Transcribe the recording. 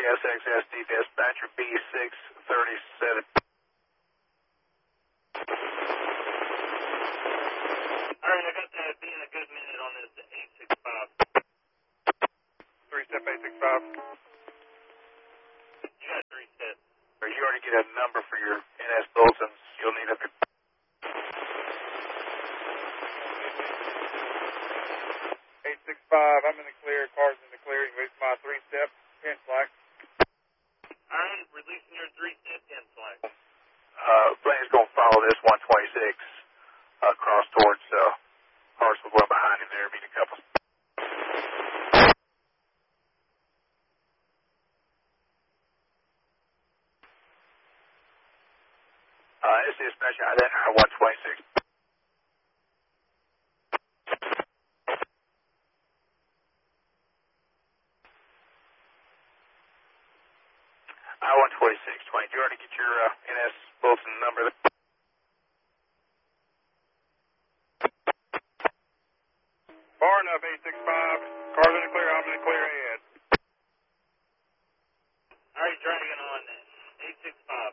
SXSD dispatcher B637. Alright, I got that being a good minute on this 865. 3-step 865. You got 3 steps. Or you already get a number for your NS bulletins. You'll need a... 865, I'm in the clear, car's in the clear. You can use my 3-step 10 flag. Alright, releasing your 3-step 10 flag. Plane's going to follow this 126 across towards Hartsville, going behind him there, meet a couple. This is dispatcher, identify 126. I-126, 20. Did you already get your NS bulletin number? Far enough, 865. Car's in the clear, I'm in the clear.